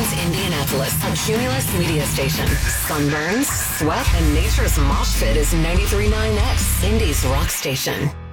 News Indianapolis, a Cumulus media station. Sunburns, sweat, and nature's mosh pit is 93.9X, Indy's rock station.